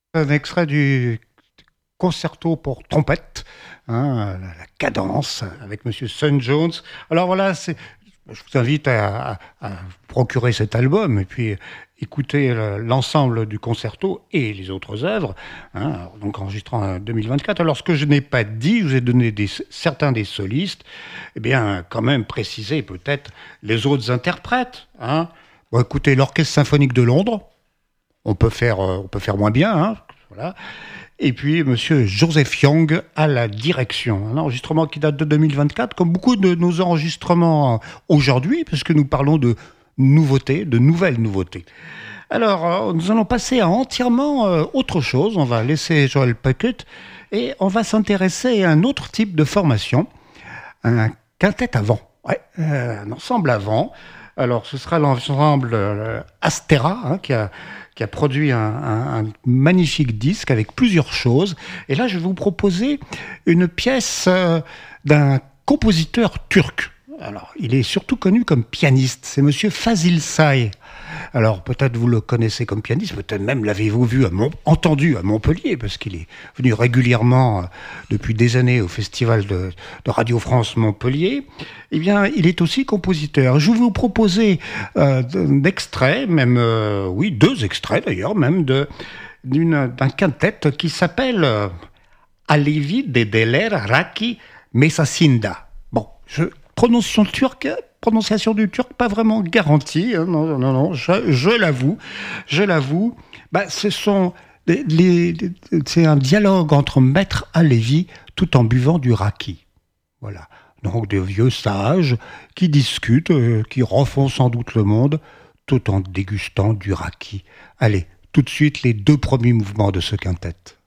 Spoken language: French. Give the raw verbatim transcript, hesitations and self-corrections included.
Un extrait du concerto pour trompette, hein, la, la cadence avec Monsieur Sun Jones. Alors voilà, c'est, je vous invite à, à- à procurer cet album et puis écouter le- l'ensemble du concerto et les autres œuvres, hein, alors, donc enregistrant en deux mille vingt-quatre. Alors ce que je n'ai pas dit, je vous ai donné des, certains des solistes, eh bien quand même préciser peut-être les autres interprètes. Hein. Bon, écoutez, l'Orchestre symphonique de Londres, on peut faire, euh, on peut faire moins bien, hein, voilà. Et puis Monsieur Joseph Young à la direction. Un enregistrement qui date de deux mille vingt-quatre, comme beaucoup de nos enregistrements aujourd'hui, puisque nous parlons de nouveautés, de nouvelles nouveautés. Alors, euh, nous allons passer à entièrement euh, autre chose. On va laisser Joel Puckett et on va s'intéresser à un autre type de formation, un quintet à vent. Ouais, euh, un ensemble à vent. Alors, ce sera l'ensemble euh, Astera, hein, qui a, qui a produit un, un- un magnifique disque avec plusieurs choses. Et là, je vais vous proposer une pièce euh, d'un compositeur turc. Alors, il est surtout connu comme pianiste. C'est Monsieur Fazil Say. Alors, peut-être vous le connaissez comme pianiste, peut-être même l'avez-vous vu, à Mont- entendu à Montpellier, parce qu'il est venu régulièrement euh, depuis des années au Festival de, de Radio France Montpellier. Eh bien, il est aussi compositeur. Je vais vous proposer euh, un extrait, même, euh, oui, deux extraits d'ailleurs, même, de, d'une, d'un quintet qui s'appelle euh, Alevi de Deler Raki Mesasinda. Bon, je, prononciation turque, prononciation du turc pas vraiment garantie, hein, non, non, non, je, je l'avoue, je l'avoue. Bah, ce sont les, les- c'est un dialogue entre maître Alevi tout en buvant du raki. Voilà. Donc des vieux sages qui discutent, euh, qui refont sans doute le monde, tout en dégustant du raki. Allez, tout de suite les deux premiers mouvements de ce quintet.